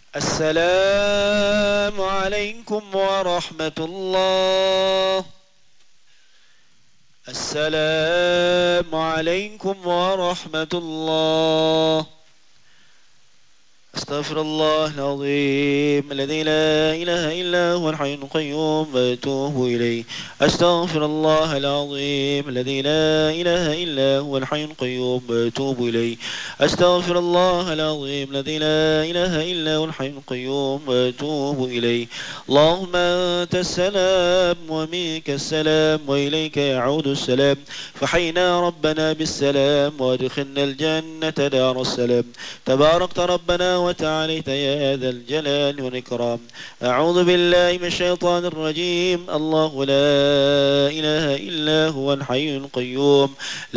السلام عليكم ورحمة الله. السلام عليكم ورحمة الله. أستغفر الله العظيم الذي لا إله إلا هو الحي القيوم وأتوب إليه. أستغفر الله العظيم الذي لا إله إلا هو الحي القيوم وأتوب إليه. أستغفر الله العظيم الذي لا إله إلا هو الحي القيوم وأتوب إليه. اللهم أنت السلام ومنك السلام وإليك يعود السلام. فحينا ربنا بالسلام وادخلنا الجنة دار السلام. تباركت ربنا وتعاليت يا ذا الجلال والإكرام. أعوذ بالله من الشيطان الرجيم. الله لا إله إلا هو الحي القيوم